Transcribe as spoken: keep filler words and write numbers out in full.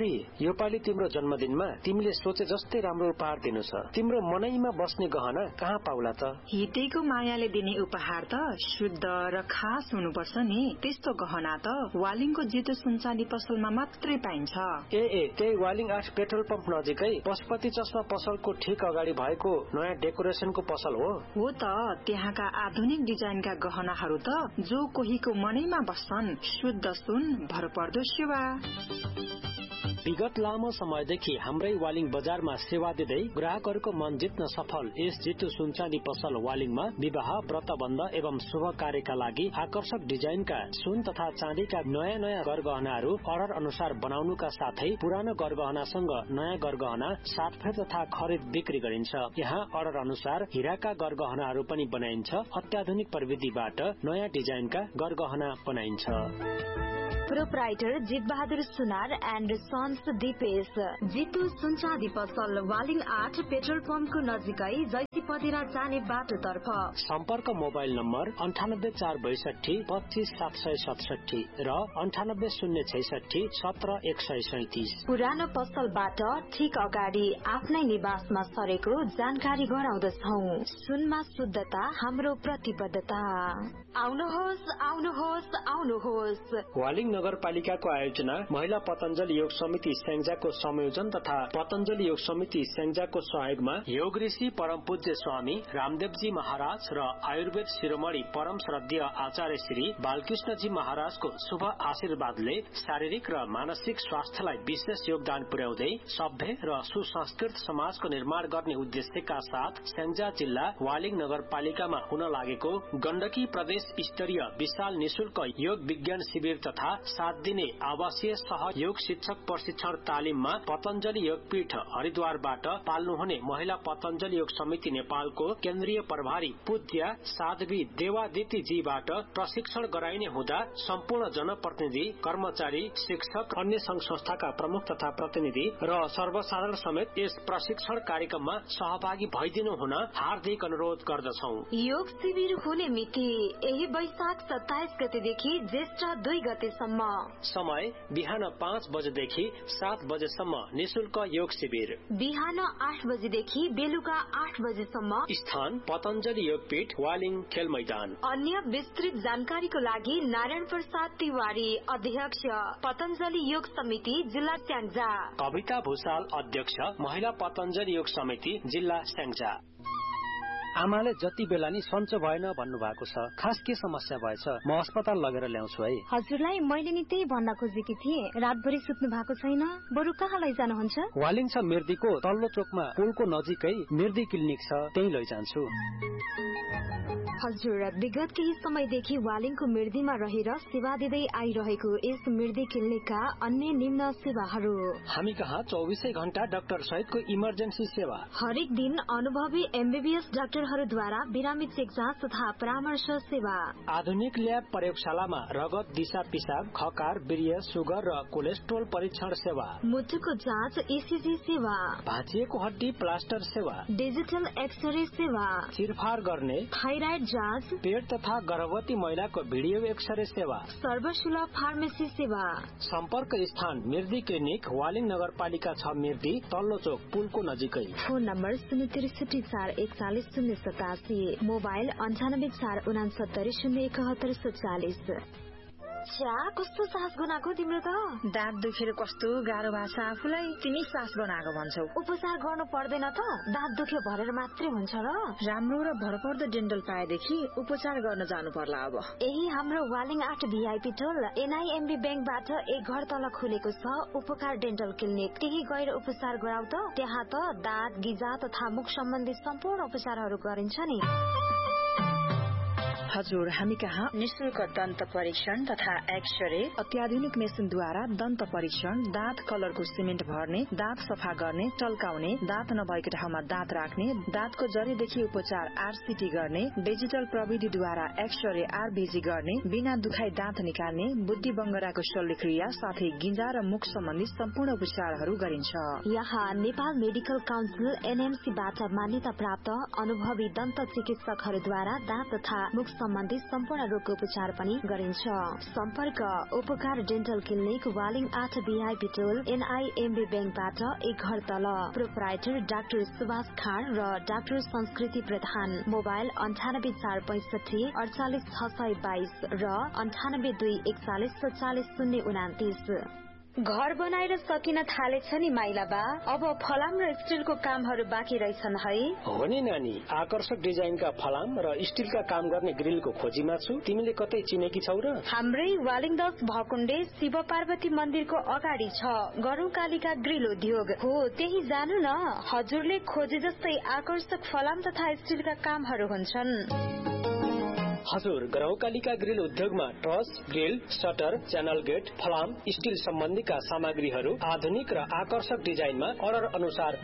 छोरी, यो पालि तिम्रो जन्मदिनमा तिमीले सोचे जस्तै राम्रो उपहार दिनु छ। तिम्रो मनैमा बस्ने गहना कहाँ पाउला त? हितेको मायाले दिने उपहार त शुद्ध र खास हुनुपर्छ नि। त्यस्तो गहना त वालिङको जितु सुनचाँदी पसलमा मात्रै पाइन्छ। ए ए त्यही वालिङ आठ पेट्रोल पम्प नजिकै पशुपति चस्मा पसलको ठिक अगाडि भएको नयाँ डेकोरेसनको पसल हो। हो त, त्यहाँका आधुनिक डिजाइनका गहनाहरू त जो कोहीको मनैमा बस्छन्। शुद्ध सुन, भरपर्दो सेवा। विगत लामो समयदेखि हाम्रै वालिङ बजारमा सेवा दिँदै ग्राहकहरूको मन जित्न सफल यस जितु सुनचाँदी पसल वालिङमा विवाह, व्रतबन्ध एवं शुभ कार्यका लागि आकर्षक डिजाइनका सुन तथा चाँदीका नयाँ नयाँ गरगहनाहरू अर्डर अनुसार बनाउनुका साथै पुरानो गरगहनासँग नयाँ गरगहना साटफेर तथा खरिद बिक्री गरिन्छ। यहाँ अर्डर अनुसार हिराका गरगहनाहरू पनि बनाइन्छ। अत्याधुनिक प्रविधिबाट नयाँ डिजाइनका गरगहना बनाइन्छ। प्रोप्राइटर जित बहादुर सुनार एन्ड सन्स दिपेश, जितु सुनचाँदी पसल वालिङ आठ पेट्रोल पम्पको नजिकै जैसी पदेरा जाने बाटोतर्फ। सम्पर्क मोबाइल नम्बर अन्ठानब्बे चार बैसठी पच्चीस सात सय सतसठी र अन्ठानब्बे शून्य छैसठी सत्र एक सय सैतिस। पुरानो पसलबाट ठिक अगाडि आफ्नै निवासमा सरेको जानकारी गराउँदछौ। सुनमा शुद्धता हाम्रो प्रतिबद्धता। आउनुहोस् आउनुहोस् आउनुहोस्। वालिङ नगरपालिकाको आयोजना महिला पतञ्जलि योग समिति स्याङ्जाको संयोजन तथा पतञ्जलि योग समिति स्याङ्जाको सहयोगमा योग ऋषि परम पूज्य स्वामी रामदेवजी महाराज र आयुर्वेद शिरोमणि परम श्रद्धेय आचार्य श्री बालकृष्णजी महाराजको शुभ आशीर्वादले शारीरिक र मानसिक स्वास्थ्यलाई विशेष योगदान पुर्याउँदै सभ्य र सुसंस्कृत समाजको निर्माण गर्ने उद्देश्यका साथ स्याङ्जा जिल्ला वालिङ नगरपालिकामा हुन लागेको गण्डकी प्रदेश स्तरीय विशाल निशुल्क योग विज्ञान शिविर तथा सात दिने आवासीय सहयोग शिक्षक प्रशिक्षण तालिममा पतञ्जलि योगपीठ हरिद्वारबाट पाल्नुहुने महिला पतञ्जलि योग समिति नेपालको केन्द्रीय प्रभारी पूज्य साध्वी देवादिति जीबाट प्रशिक्षण गराइने हुँदा सम्पूर्ण जनप्रतिनिधि, कर्मचारी, शिक्षक, अन्य संघ संस्थाका प्रमुख तथा प्रतिनिधि र सर्वसाधारण समेत यस प्रशिक्षण कार्यक्रममा सहभागी भइदिनु हुन हार्दिक अनुरोध गर्दछौ। योग शिविर हुने मिति यही वैशाख सत्ताइस गतेदेखि ज्येष्ठ दुई गतेसम्म। समय बिहान पाँच बजेदेखि सात बजेसम्म निशुल्क योग शिविर। बिहान आठ बजेदेखि बेलुका आठ बजेसम्म। स्थान पतञ्जलि योगपीठ वालिङ खेल मैदान। अन्य विस्तृत जानकारीको लागि नारायण प्रसाद तिवारी, अध्यक्ष पतञ्जलि योग समिति जिल्ला स्याङ्जा। कविता भूषाल, अध्यक्ष महिला पतञ्जलि योग समिति जिल्ला स्याङ्जा। आमाले जति बेला नि सन्चो भएन भन्नु भएको छ। खास के समस्या भएछ? म अस्पताल लगेर ल्याउँछु है। हजुरलाई मैले नि त्यही भन्न खोजेकी थिएँ। रातभरि सुत्नु भएको छैन, बरु कहाँ लैजानुहुन्छ? वालिङ छ मिर्दीको तल्लो चोकमा पुलको नजिकै मिर्दी क्लिनिक छ, त्यही लैजान्छु। हजुर, विगत केही समयदेखि वालिङको मिर्दीमा रहेर सेवा दिँदै आइरहेको यस मिर्दी क्लिनिकका अन्य निम्न सेवाहरू। हामी कहाँ चौबिसै घण्टा डाक्टर सहितको इमर्जेन्सी सेवा। हरेक दिन अनुभवी एमबीबीएस डाक्टरहरूद्वारा बिरामी चेक जाँच तथा परामर्श सेवा। आधुनिक ल्याब प्रयोगशालामा रगत, दिशा पिसाब, खकार, वीर्य, सुगर र कोलेस्ट्रोल परीक्षण सेवा। मुटुको जाँच, ईसीजी सेवा। भाँचिएको हड्डी प्लास्टर सेवा। डिजिटल एक्सरे सेवा। चिरफार गर्ने थाइराइड जाँच, पेट तथा गर्भवती महिलाको भिडियो एक्सरे सेवा। सर्वसुलभ फार्मेसी सेवा। सम्पर्क स्थान मिर्दी क्लिनिक, वालिङ नगरपालिका छ मिर्दी, तल्लो चोक पुलको नजिकै। फोन नम्बर शून्य त्रिसठी चार एकचालिस शून्य सतासी, मोबाइल अन्ठानब्बे चार उनासत्तरी शून्य एकहत्तर सत्तालिस। छ्या, कस्तो सास बनाएको तिम्रो त? दाँत दुखेर कस्तो गाह्रो भएको छ आफूलाई, तिमी सास बनाएको भन्छौ। उपचार गर्नु पर्दैन त? दाँत दुख्यो भरेर मात्रै हुन्छ र? राम्रो र भरपर्दो डेन्टल पाएदेखि उपचार गर्न जानु पर्ला अब। यही हाम्रो वालिङ आठ भीआईपी टोल एनआईएमबी ब्याङ्कबाट एक घर तल खुलेको छ उपकार डेन्टल क्लिनिक। त्यही गएर उपचार गराउ त। त्यहाँ त दाँत, गिजा तथा मुख सम्बन्धी सम्पूर्ण उपचारहरू गरिन्छ नि। हजुर, हामी कहाँ निशुल्क दन्त परीक्षण तथा एक्सरे, अत्याधुनिक मेसिनद्वारा दन्त परीक्षण, दाँत कलरको सिमेन्ट भर्ने, दाँत सफा गर्ने, टल्काउने, दाँत नभएको ठाउँमा दाँत राख्ने, दाँतको जरीदेखि उपचार आरसीटी गर्ने, डिजिटल प्रविधिद्वारा एक्सरे आरबीजी गर्ने, बिना दुखाइ दाँत निकाल्ने, बुद्धि बङ्गराको शल्यक्रिया साथै गिजा र मुख सम्बन्धी सम्पूर्ण उपचारहरू गरिन्छ। यहाँ नेपाल मेडिकल काउन्सिल एनएमसीबाट मान्यता प्राप्त अनुभवी दन्त चिकित्सकहरूद्वारा दाँत तथा मुख सम्बन्धी सम्पूर्ण रोगको उपचार पनि गरिन्छ। सम्पर्क उपकार डेन्टल क्लिनिक, वालिङ आठ बीआईपी टोल, एनआईएमबी ब्याङ्कबाट एक घर तल। प्रोपराइटर डाक्टर सुभाष खाँड र डाक्टर संस्कृति प्रधान। मोबाइल अन्ठानब्बे चार पैंसठी अडचालिस छ सय बाइस र अन्ठानब्बे दुई एकचालिस सत्तालिस शून्य उनातिस। घर बनाएर सकिन थालेछ नि माइला बा, अब फलाम र स्टिलको कामहरू बाँकी रहेछन् है। हो नि नानी, आकर्षक डिजाइनका फलाम र स्टिलका काम गर्ने ग्रिलको खोजीमा छु। तिमीले कतै चिनेकी छौ र? हाम्रै वालिङ दस भकुण्डे शिव पार्वती मन्दिरको अगाडि छ गरौँ कालिका ग्रिल उद्योग हो, त्यही जानु न। हजुरले खोजे जस्तै आकर्षक फलाम तथा स्टिलका कामहरू हुन्छन्। हजुर, गरौकालिका ग्रिल उद्योगमा truss, grill, shutter, channel get, फलाम, स्टिल सम्बन्धीका सामग्रीहरू आधुनिक र आकर्षक डिजाइनमा अर्डर अनुसार